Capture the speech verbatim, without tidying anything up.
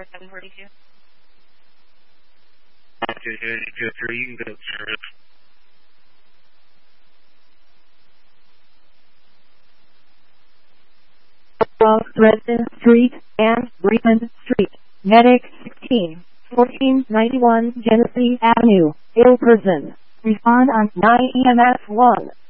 four seven four two. two two two three, you can go to service. twelve Dresden Street and Bremen Street, Medic sixteen, fourteen ninety-one Genesee Avenue, ill person. Respond on nine E M S one.